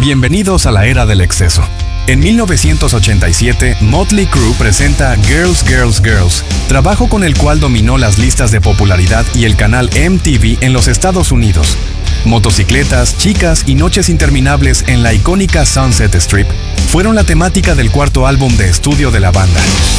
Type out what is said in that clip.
Bienvenidos a la era del exceso. En 1987, Motley Crue presenta Girls, Girls, Girls, trabajo con el cual dominó las listas de popularidad y el canal MTV en los Estados Unidos. Motocicletas, chicas y noches interminables en la icónica Sunset Strip fueron la temática del cuarto álbum de estudio de la banda.